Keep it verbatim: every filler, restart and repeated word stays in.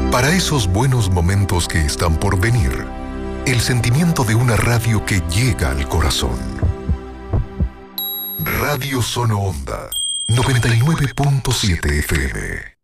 Para esos buenos momentos que están por venir, el sentimiento de una radio que llega al corazón. Radio Sono Onda, noventa y nueve punto siete F M.